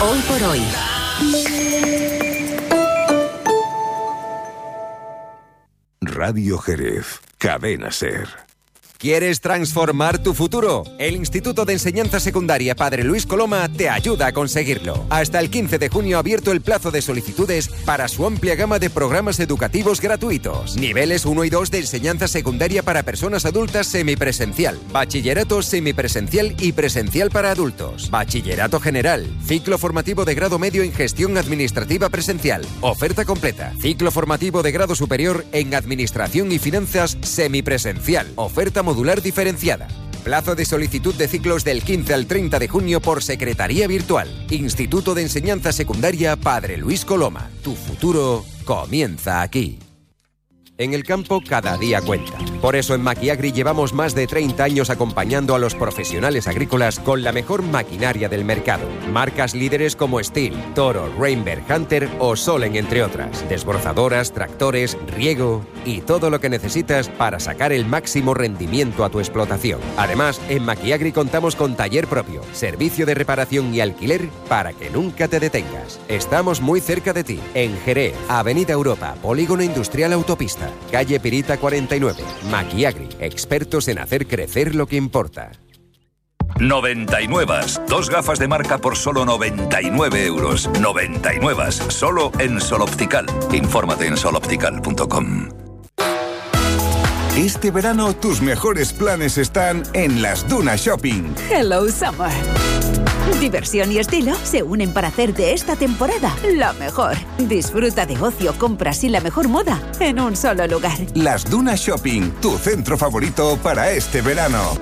Hoy por hoy. Radio Jerez, Cadena Ser. ¿Quieres transformar tu futuro? El Instituto de Enseñanza Secundaria Padre Luis Coloma te ayuda a conseguirlo. Hasta el 15 de junio ha abierto el plazo de solicitudes para su amplia gama de programas educativos gratuitos. Niveles 1 y 2 de enseñanza secundaria para personas adultas semipresencial, bachillerato semipresencial y presencial para adultos, bachillerato general, ciclo formativo de grado medio en gestión administrativa presencial, oferta completa, ciclo formativo de grado superior en administración y finanzas semipresencial, oferta modular diferenciada. Plazo de solicitud de ciclos del 15 al 30 de junio por secretaría virtual. Instituto de Enseñanza Secundaria Padre Luis Coloma. Tu futuro comienza aquí. En el campo cada día cuenta. Por eso en Maquiagri llevamos más de 30 años acompañando a los profesionales agrícolas con la mejor maquinaria del mercado. Marcas líderes como Steel, Toro, Rainberg, Hunter o Solen, entre otras. Desbrozadoras, tractores, riego y todo lo que necesitas para sacar el máximo rendimiento a tu explotación. Además, en Maquiagri contamos con taller propio, servicio de reparación y alquiler para que nunca te detengas. Estamos muy cerca de ti, en Jerez, Avenida Europa, Polígono Industrial Autopista. Calle Pirita 49. Maquiagri, expertos en hacer crecer lo que importa. 99. Dos gafas de marca por solo 99 euros. 99. Solo en Sol Optical. Infórmate en soloptical.com. Este verano tus mejores planes están en Las Dunas Shopping. Hello Summer. Diversión y estilo se unen para hacer de esta temporada la mejor. Disfruta de ocio, compras y la mejor moda en un solo lugar. Las Dunas Shopping, tu centro favorito para este verano.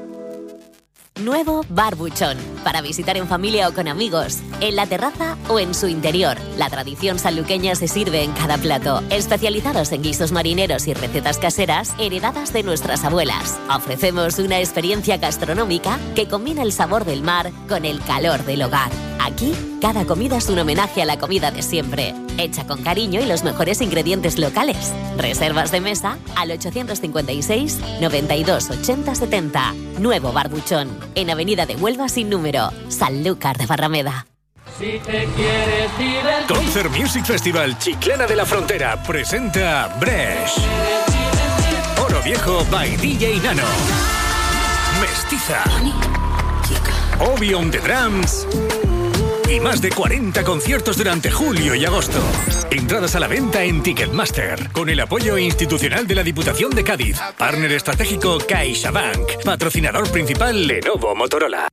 Nuevo Barbuchón, para visitar en familia o con amigos, en la terraza o en su interior. La tradición sanluqueña se sirve en cada plato, especializados en guisos marineros y recetas caseras heredadas de nuestras abuelas. Ofrecemos una experiencia gastronómica que combina el sabor del mar con el calor del hogar. Aquí, cada comida es un homenaje a la comida de siempre, hecha con cariño y los mejores ingredientes locales. Reservas de mesa al 856 92 80 70. Nuevo Barbuchón, en Avenida de Huelva sin número, Sanlúcar de Barrameda. Si te quieres divertir. Concert Music Festival Chiclana de la Frontera presenta Bresh, Oro Viejo by DJ Nano, Mestiza, Obi on the Drums y más de 40 conciertos durante julio y agosto. Entradas a la venta en Ticketmaster, con el apoyo institucional de la Diputación de Cádiz. Partner estratégico CaixaBank. Patrocinador principal Lenovo Motorola.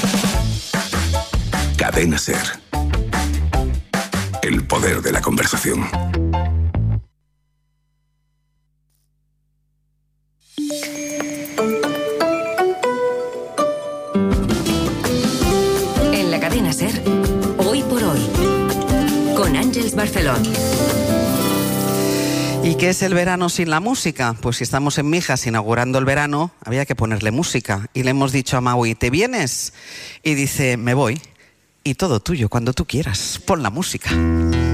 Cadena Ser. El poder de la conversación. En la Cadena Ser, Hoy por Hoy, con Ángeles Barceló. ¿Y qué es el verano sin la música? Pues si estamos en Mijas inaugurando el verano, había que ponerle música. Y le hemos dicho a Maui, ¿te vienes? Y dice, me voy. Y todo tuyo, cuando tú quieras. Pon la música.